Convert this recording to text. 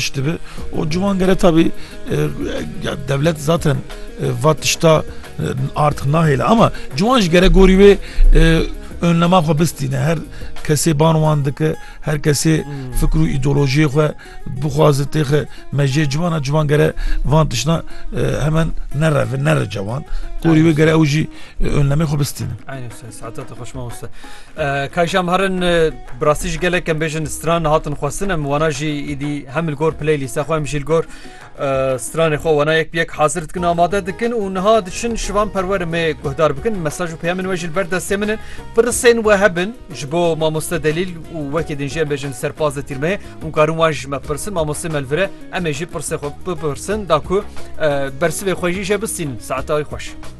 baş dibe. O civan gere tabi devlet zaten vatışta artık nahile ama civan gere gori ve önleme xwebistîne her kesê banwan dike her kesê fikr û îdeolojiyê xwe bixwazitê xwe mejiyê civana civan gere van tişna hemen nerevin nere cewan gorî wê gere ew jî önlemê xwe bistîne. Aynen saetata xweş mamoste. Kayşam herin birastî jî gelek em bêjin stran hatin xwestin em wana jî îdî hem li gor playlîsta xwe em jî li gor stranê xwe wana yek bi yek hazir dikin amade dikin û niha diçin şivan perwerê me guhdar bikin mesaj û peyamên we jî li ber destê min in pirsên we hebin ji bo mamoste delîl û wekî din jî em bêjin serpaz de tîrmeyê û karin wan jî me pirsin mamoste me li vir e em ê jî pirsê xwe bipirsin da ku bersivê xwe jî jê bistînin saetayê xweş.